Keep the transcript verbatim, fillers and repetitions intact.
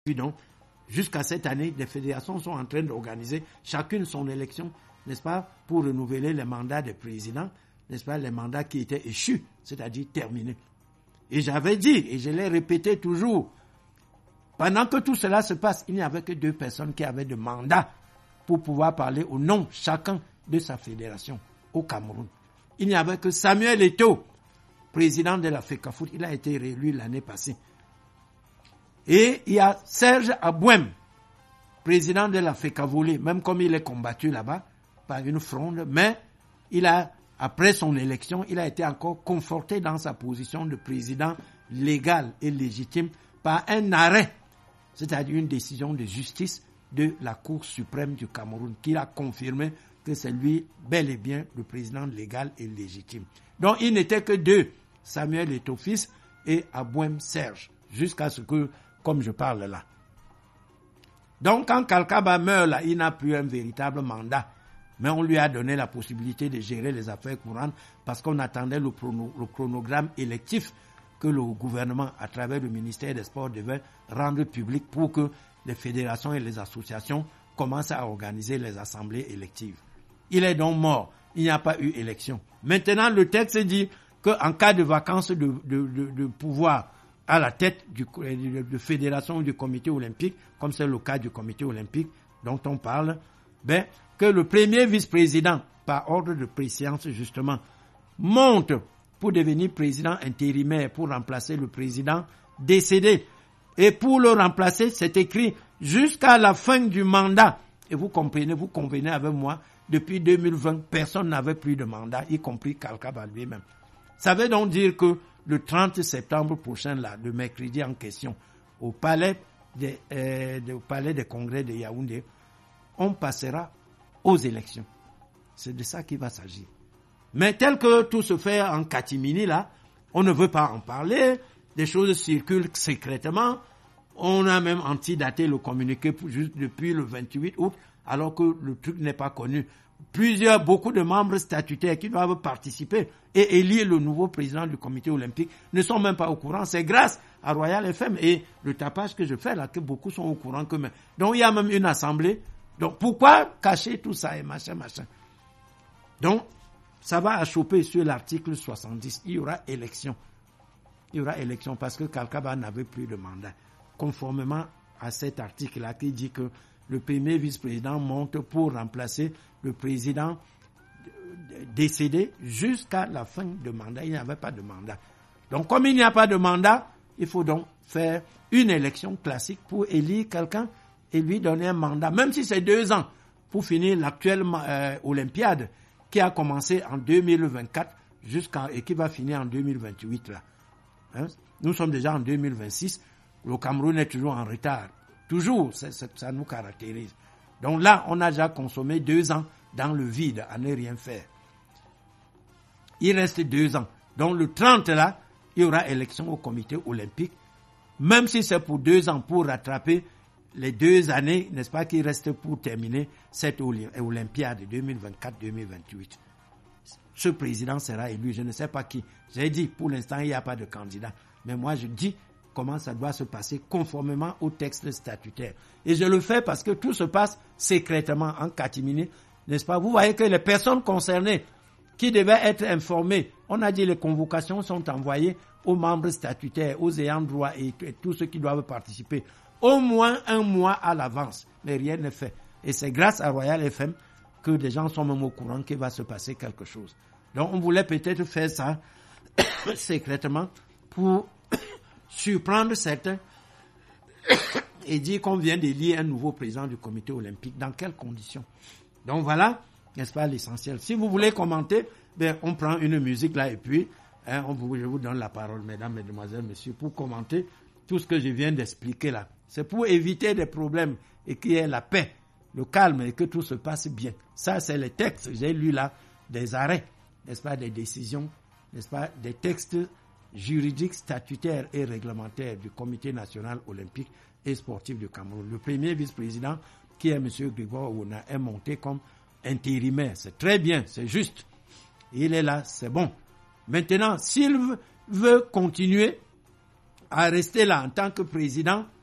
Puis donc, jusqu'à cette année, les fédérations sont en train d'organiser chacune son élection, n'est-ce pas, pour renouveler les mandats des présidents, n'est-ce pas, les mandats qui étaient échus, c'est-à-dire terminés. Et j'avais dit, et je l'ai répété toujours, pendant que tout cela se passe, il n'y avait que deux personnes qui avaient de mandat pour pouvoir parler au nom chacun de sa fédération au Cameroun. Il n'y avait que Samuel Eto'o, président de la FECAFOOT, il a été réélu l'année passée. Et il y a Serge Abouem, président de la FECAVOLE, même comme il est combattu là-bas par une fronde, mais il a, après son élection, il a été encore conforté dans sa position de président légal et légitime par un arrêt, c'est-à-dire une décision de justice de la Cour suprême du Cameroun, qui a confirmé que c'est lui, bel et bien, le président légal et légitime. Donc, il n'était que deux, Samuel Eto'o fils et Abouem Serge, jusqu'à ce que, comme je parle là. Donc, quand Kalkaba meurt là, il n'a plus un véritable mandat. Mais on lui a donné la possibilité de gérer les affaires courantes parce qu'on attendait le, chrono, le chronogramme électif que le gouvernement, à travers le ministère des Sports, devait rendre public pour que les fédérations et les associations commencent à organiser les assemblées électives. Il est donc mort. Il n'y a pas eu élection. Maintenant, le texte dit qu'en cas de vacances de, de, de, de pouvoir à la tête du, de, de fédération ou du comité olympique, comme c'est le cas du comité olympique dont on parle, ben, que le premier vice-président, par ordre de préséance justement, monte pour devenir président intérimaire, pour remplacer le président décédé. Et pour le remplacer, c'est écrit jusqu'à la fin du mandat. Et vous comprenez, vous convenez avec moi, depuis deux mille vingt, personne n'avait plus de mandat, y compris Kalkaba lui-même. Ça veut donc dire que le trente septembre prochain, là, le mercredi en question, au palais des, euh, au palais des congrès de Yaoundé, on passera aux élections. C'est de ça qu'il va s'agir. Mais tel que tout se fait en catimini, là, on ne veut pas en parler, des choses circulent secrètement, on a même antidaté le communiqué juste depuis le vingt-huit août, alors que le truc n'est pas connu. Plusieurs, beaucoup de membres statutaires qui doivent participer et élire le nouveau président du comité olympique ne sont même pas au courant. C'est grâce à Royal F M et le tapage que je fais là que beaucoup sont au courant que même. Donc il y a même une assemblée. Donc pourquoi cacher tout ça et machin, machin. Donc ça va achoper sur l'article soixante-dix. Il y aura élection. Il y aura élection parce que Kalkaba n'avait plus de mandat. Conformément à cet article-là qui dit que le premier vice-président monte pour remplacer le président décédé jusqu'à la fin de mandat. Il n'y avait pas de mandat. Donc, comme il n'y a pas de mandat, il faut donc faire une élection classique pour élire quelqu'un et lui donner un mandat, même si c'est deux ans, pour finir l'actuelle euh, Olympiade qui a commencé en deux mille vingt-quatre jusqu'à, et qui va finir en deux mille vingt-huit. Là. Hein? Nous sommes déjà en deux mille vingt-six. Le Cameroun est toujours en retard. Toujours, c'est, c'est, ça nous caractérise. Donc là, on a déjà consommé deux ans dans le vide, à ne rien faire. Il reste deux ans. Donc le trente, là, il y aura élection au comité olympique, même si c'est pour deux ans, pour rattraper les deux années, n'est-ce pas, qui restent pour terminer cette Olympiade deux mille vingt-quatre deux mille vingt-huit. Ce président sera élu, je ne sais pas qui. J'ai dit, pour l'instant, il n'y a pas de candidat. Mais moi, je dis comment ça doit se passer conformément au texte statutaire. Et je le fais parce que tout se passe secrètement en catimini, n'est-ce pas? Vous voyez que les personnes concernées qui devaient être informées, on a dit les convocations sont envoyées aux membres statutaires, aux ayants droit et, et tous ceux qui doivent participer, au moins un mois à l'avance. Mais rien n'est fait. Et c'est grâce à Royal F M que des gens sont même au courant qu'il va se passer quelque chose. Donc on voulait peut-être faire ça secrètement pour surprendre certains et dire qu'on vient d'élire un nouveau président du comité olympique. Dans quelles conditions? Donc voilà, n'est-ce pas, l'essentiel. Si vous voulez commenter, ben, on prend une musique là et puis hein, on vous, je vous donne la parole, mesdames, mesdemoiselles, messieurs, pour commenter tout ce que je viens d'expliquer là. C'est pour éviter des problèmes et qu'il y ait la paix, le calme et que tout se passe bien. Ça, c'est les textes. J'ai lu là des arrêts, n'est-ce pas, des décisions, n'est-ce pas, des textes juridiques, statutaires et réglementaires du Comité national olympique et sportif du Cameroun. Le premier vice-président, qui est M. Grégoire Ouna, est monté comme intérimaire. C'est très bien, c'est juste. Il est là, c'est bon. Maintenant, s'il veut continuer à rester là en tant que président,